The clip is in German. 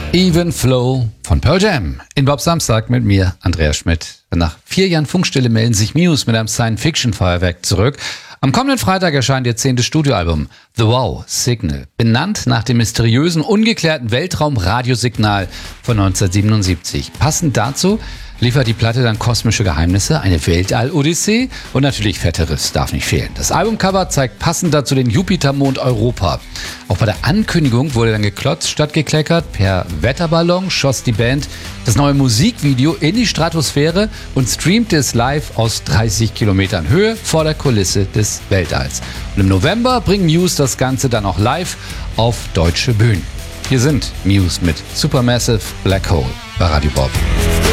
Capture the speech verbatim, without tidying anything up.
Even Flow von Pearl Jam in Bob Samstag mit mir, Andreas Schmidt. Nach vier Jahren Funkstille melden sich Muse mit einem Science-Fiction-Feuerwerk zurück. Am kommenden Freitag erscheint ihr zehntes Studioalbum The Wow Signal, benannt nach dem mysteriösen, ungeklärten Weltraum-Radiosignal von neunzehnhundertsiebenundsiebzig. Passend dazu liefert die Platte dann kosmische Geheimnisse, eine Weltall-Odyssee und natürlich Fetteres darf nicht fehlen. Das Albumcover zeigt passend dazu den Jupitermond Europa. Auch bei der Ankündigung wurde dann geklotzt statt gekleckert. Per Wetterballon schoss die Band das neue Musikvideo in die Stratosphäre und streamte es live aus dreißig Kilometern Höhe vor der Kulisse des Weltalls. Und im November bringen Muse das Ganze dann auch live auf deutsche Bühnen. Hier sind Muse mit Supermassive Black Hole bei Radio Bob.